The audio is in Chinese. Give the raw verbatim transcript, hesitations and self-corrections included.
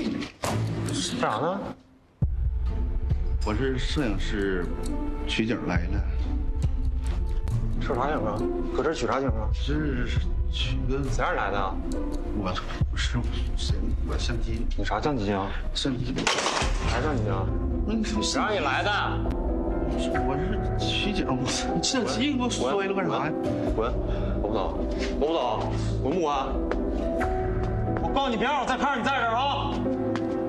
干啥呢？ 我是摄影师，取景来了。 摄啥影啊？搁这取啥景啊？ 是取个谁让你来的啊？ 我不是谁，我相机。 你啥相机啊？ 相机。 啥相机啊？ 那你谁让你来的？ 我是取景，我相机给我摔了干啥呀？ 滚！我不走，我不走，滚不滚？我告诉你别让我再看着你在这儿啊！